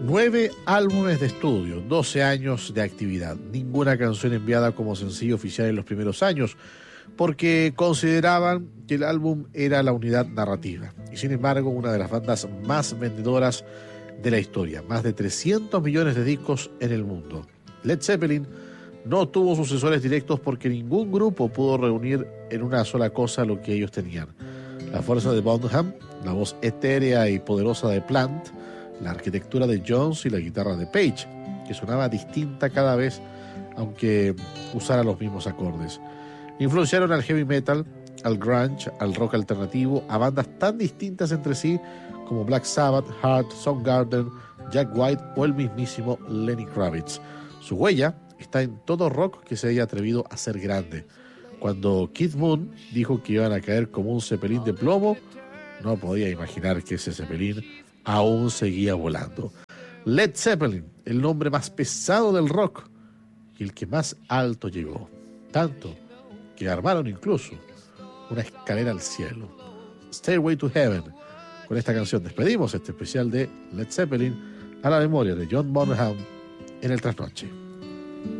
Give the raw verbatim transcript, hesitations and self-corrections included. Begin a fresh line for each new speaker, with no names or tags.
Nueve álbumes de estudio, doce años de actividad, ninguna canción enviada como sencillo oficial en los primeros años, porque consideraban que el álbum era la unidad narrativa. Y sin embargo, una de las bandas más vendedoras de la historia, más de trescientos millones de discos en el mundo. Led Zeppelin no tuvo sucesores directos porque ningún grupo pudo reunir en una sola cosa lo que ellos tenían. La fuerza de Bonham, la voz etérea y poderosa de Plant, la arquitectura de Jones y la guitarra de Page, que sonaba distinta cada vez, aunque usara los mismos acordes. Influenciaron al heavy metal, al grunge, al rock alternativo, a bandas tan distintas entre sí como Black Sabbath, Heart, Soundgarden, Jack White o el mismísimo Lenny Kravitz. Su huella está en todo rock que se haya atrevido a ser grande. Cuando Keith Moon dijo que iban a caer como un cepelín de plomo, no podía imaginar que ese cepelín aún seguía volando. Led Zeppelin, el nombre más pesado del rock y el que más alto llegó. Tanto que armaron incluso una escalera al cielo. Stairway to Heaven. Con esta canción despedimos este especial de Led Zeppelin a la memoria de John Bonham en el Trasnoche.